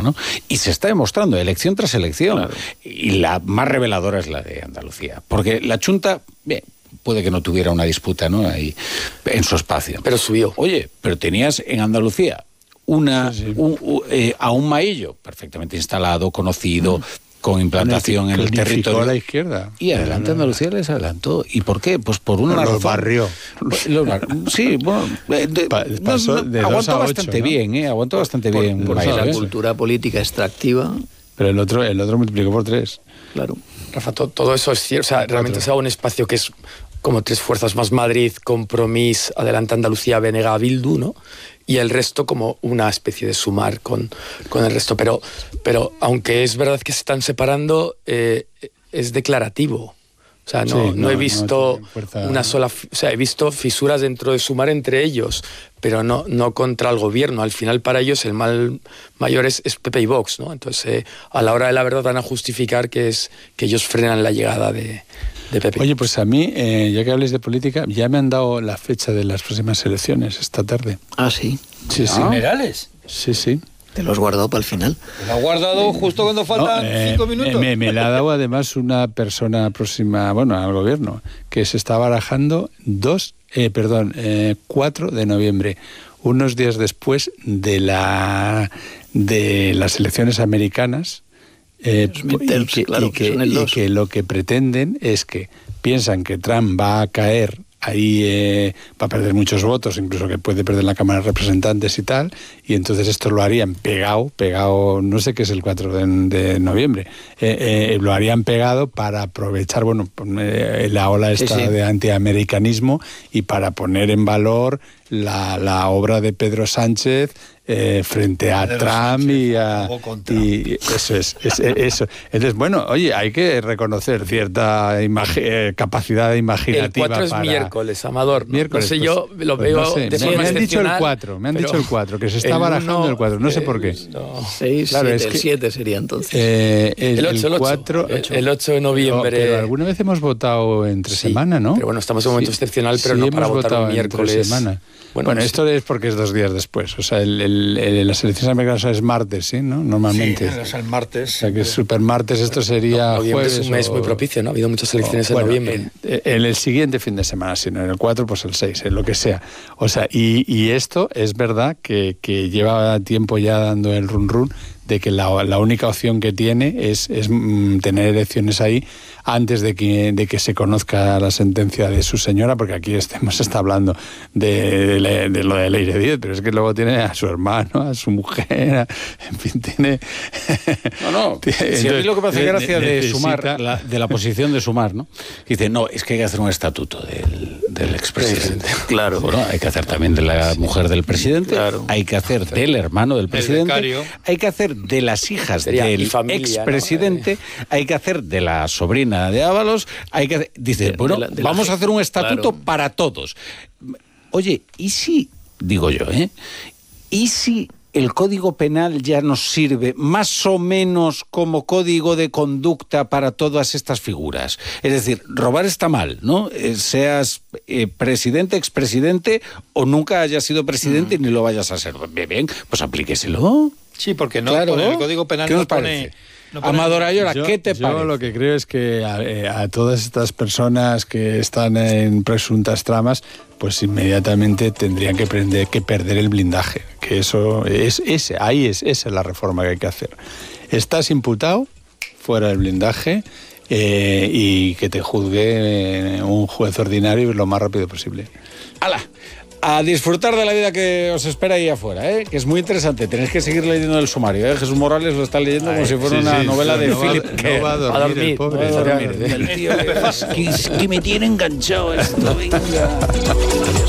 forma, ¿no? Y se está demostrando elección tras elección. Claro. Y la más reveladora es la de Andalucía. Porque la Chunta, bien, puede que no tuviera una disputa, ¿no?, ahí en su espacio. Pero subió. Oye, pero tenías en Andalucía a un Maillo perfectamente instalado, conocido, con implantación en el territorio. A la izquierda. Y adelante Andalucía les adelantó. ¿Y por qué? Pues por una razón. Los barrió. Sí, bueno, pasó de 2 aguantó a 8, bastante, ¿no? bien, aguantó bastante bien. Por Maillo, la cultura política extractiva. Pero el otro multiplicó por 3. Claro. Rafa, todo eso es cierto. O sea, realmente se da un espacio que es como 3 fuerzas más: Madrid, Compromís, Adelante Andalucía, Benega, Bildu, ¿no? Y el resto como una especie de sumar con el resto. Pero aunque es verdad que se están separando, es declarativo. O sea, no he visto una sola... O sea, he visto fisuras dentro de sumar entre ellos, pero no contra el gobierno. Al final, para ellos, el mal mayor es PP y Vox, ¿no? Entonces, a la hora de la verdad van a justificar que ellos frenan la llegada de PP. Oye, pues a mí, ya que hables de política, ya me han dado la fecha de las próximas elecciones esta tarde. Ah, sí. Sí, sí. ¿Generales? Sí. Te lo has guardado para el final. ¿Te lo has guardado justo cuando faltan 5 minutos? Me la ha dado además una persona próxima, al gobierno, que se está barajando 4 de noviembre, unos días después de las elecciones americanas. Que lo que pretenden es que piensan que Trump va a caer ahí, va a perder muchos votos, incluso que puede perder la Cámara de Representantes y tal, y entonces esto lo harían pegado, no sé qué es el 4 de noviembre, lo harían pegado para aprovechar, la ola esta de antiamericanismo y para poner en valor la obra de Pedro Sánchez frente a Trump y eso es eso. Entonces, oye, hay que reconocer cierta capacidad imaginativa. El 4 es miércoles, Amador. Miércoles, no sé, yo lo veo de forma me han dicho excepcional. Me han dicho el 4, que se está barajando el 4, no sé por qué. 6, claro, 7, el 7 sería entonces. El 8, el 8 de noviembre. Pero alguna vez hemos votado entre semana, ¿no? Pero estamos en un momento excepcional, pero no para votar un miércoles. Semana. Esto es porque es 2 días después. O sea, las elecciones americanas es martes, ¿sí? ¿No? Normalmente. Sí, es el martes. O sea, que es supermartes, esto sería jueves. Es un mes muy propicio, ¿no? Ha habido muchas elecciones en noviembre. En el siguiente fin de semana, si no en el 4, pues el 6, en lo que sea. O sea, y esto es verdad que lleva tiempo ya dando el run de que la única opción que tiene es tener elecciones ahí antes de que se conozca la sentencia de su señora, porque aquí hemos estado hablando de lo de Leire Díez, pero es que luego tiene a su hermano, a su mujer, en fin, tiene... Si a mí lo que me hace gracia de Sumar, de la posición de Sumar, ¿no? Dice, no, es que hay que hacer un estatuto del expresidente. Claro. Bueno, hay que hacer también de la mujer del presidente, hay que hacer del hermano del presidente, hay que hacer de las hijas del expresidente, hay que hacer de la sobrina de Ábalos, dice, vamos a hacer un estatuto para todos. Oye, ¿y si, digo yo, y si el Código Penal ya nos sirve más o menos como código de conducta para todas estas figuras? Es decir, robar está mal, ¿no? Seas presidente, expresidente o nunca hayas sido presidente ni lo vayas a ser. Bien, pues aplíqueselo. Sí, porque no, claro, el Código Penal ¿qué nos parece? Amador Ayora, ¿qué te parece? Yo lo que creo es que a todas estas personas que están en presuntas tramas, pues inmediatamente tendrían que perder el blindaje. Que eso esa es la reforma que hay que hacer. Estás imputado, fuera del blindaje, y que te juzgue un juez ordinario lo más rápido posible. ¡Hala! A disfrutar de la vida que os espera ahí afuera, que es muy interesante. Tenéis que seguir leyendo el sumario. Jesús Morales lo está leyendo como si fuera una novela de Philip K. No va a dormir, el pobre. El tío que me tiene enganchado esto, venga.